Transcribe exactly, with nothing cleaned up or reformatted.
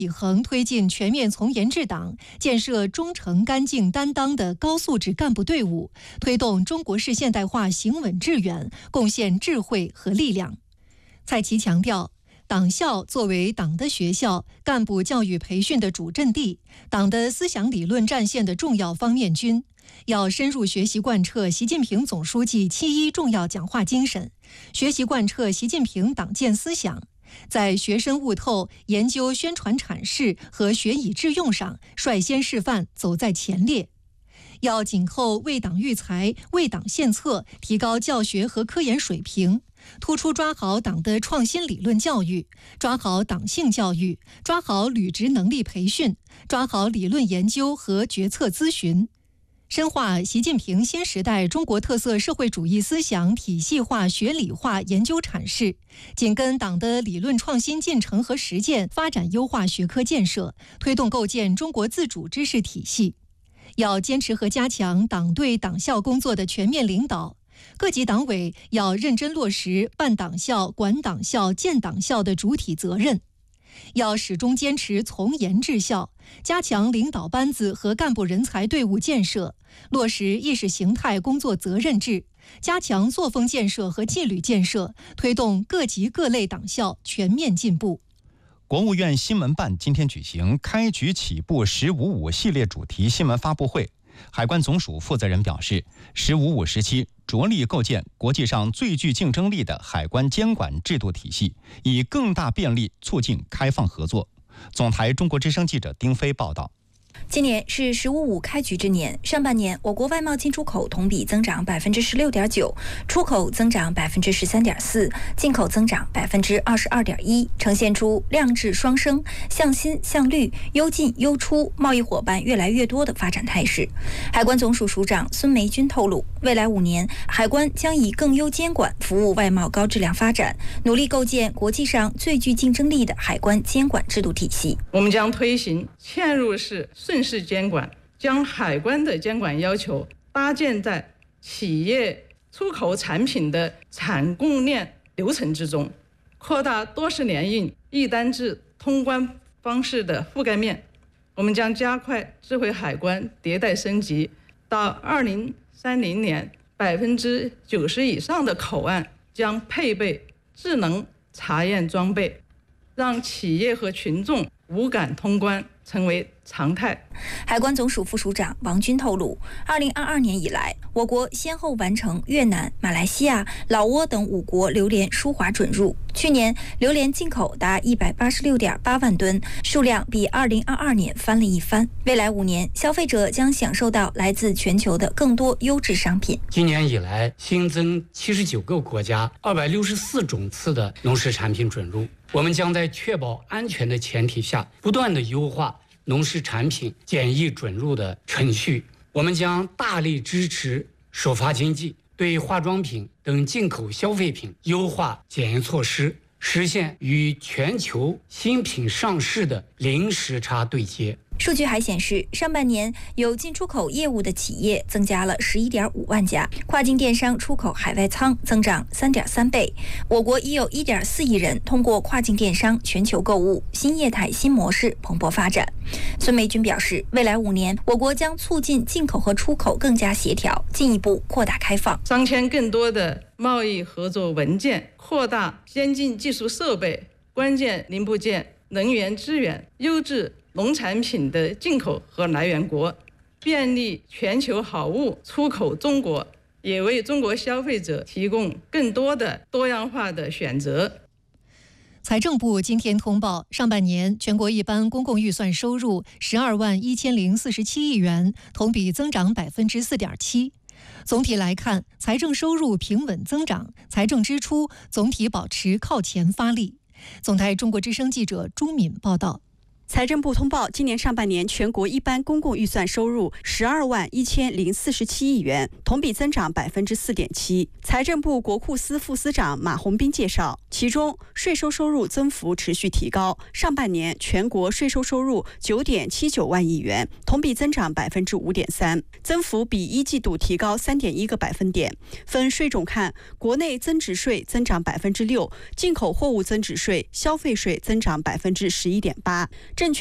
以恒推进全面从严治党，建设忠诚、干净、担当的高素质干部队伍，推动中国式现代化行稳致远，贡献智慧和力量。蔡奇强调，党校作为党的学校、干部教育培训的主阵地、党的思想理论战线的重要方面军，要深入学习贯彻习近平总书记七一重要讲话精神，学习贯彻习近平党建思想，在学深悟透、研究宣传阐释和学以致用上率先示范，走在前列。要紧扣为党育才、为党献策，提高教学和科研水平，突出抓好党的创新理论教育，抓好党性教育，抓好履职能力培训，抓好理论研究和决策咨询，深化习近平新时代中国特色社会主义思想体系化学理化研究阐释，紧跟党的理论创新进程和实践，发展优化学科建设，推动构建中国自主知识体系。要坚持和加强党对党校工作的全面领导，各级党委要认真落实办党校、管党校、建党校的主体责任，要始终坚持从严治校，加强领导班子和干部人才队伍建设，落实意识形态工作责任制，加强作风建设和纪律建设，推动各级各类党校全面进步。 国务院新闻办今天举行开局起步十五五系列主题新闻发布会。海关总署负责人表示，十五五时期着力构建国际上最具竞争力的海关监管制度体系，以更大便利促进开放合作。总台中国之声记者丁飞报道。 今年是“十五五”开局之年，上半年我国外贸进出口同比增长百分之十六点九，出口增长百分之十三点四，进口增长百分之二十二点一，呈现出量质双升、向新向绿、优进优出、贸易伙伴越来越多的发展态势。海关总署署长孙梅军透露，未来五年，海关将以更优监管服务外贸高质量发展，努力构建国际上最具竞争力的海关监管制度体系。 我们将推行嵌入式顺势监管，将海关的监管要求搭建在企业出口产品的产供链流程之中，扩大多式联运、一单制通关方式的覆盖面。我们将加快智慧海关迭代升级，到二零三零年，百分之九十以上的口岸将配备智能查验装备，让企业和群众无感通关成为常态。 海关总署副署长王军透露，二零二二年以来，我国先后完成越南、马来西亚、老挝等五国榴莲输华准入。去年榴莲进口达一百八十六点八万吨，数量比二零二二年翻了一番。未来五年，消费者将享受到来自全球的更多优质商品。 今年以来，新增七十九个国家、二百六十四种次的农食产品准入。我们将在确保安全的前提下，不断地优化农食产品检疫准入的程序。我们将大力支持首发经济，对化妆品等进口消费品优化检验措施，实现与全球新品上市的零时差对接。 数据还显示，上半年有进出口业务的企业增加了十一点五万家，跨境电商出口海外仓增长三点三倍。我国已有一点四亿人通过跨境电商全球购物，新业态新模式蓬勃发展。孙梅军表示，未来五年，我国将促进进口和出口更加协调，进一步扩大开放， 商签更多的贸易合作文件，扩大先进技术设备、关键零部件、能源资源、优质农产品的进口和来源国，便利全球好物出口中国，也为中国消费者提供更多的多样化的选择。 财政部今天通报，上半年全国一般公共预算收入十二万一千零四十七亿元，同比增长百分之四点七。总体来看，财政收入平稳增长，财政支出总体保持靠前发力。总台中国之声记者朱敏报道。 财政部通报，今年上半年全国一般公共预算收入十二万一千零四十七亿元，同比增长百分之四点七。财政部国库司副司长马红斌介绍，其中税收收入增幅持续提高，上半年全国税收收入九点七九万亿元，同比增长百分之五点三，增幅比一季度提高三点一个百分点。分税种看，国内增值税增长百分之六，进口货物增值税、消费税增长百分之十一点八。